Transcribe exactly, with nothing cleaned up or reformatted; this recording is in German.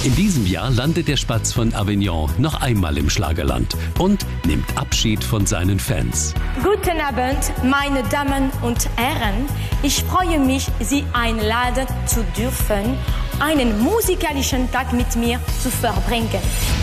In diesem Jahr landet der Spatz von Avignon noch einmal im Schlagerland und nimmt Abschied von seinen Fans. Guten Abend, meine Damen und Herren. Ich freue mich, Sie einladen zu dürfen, einen musikalischen Tag mit mir zu verbringen.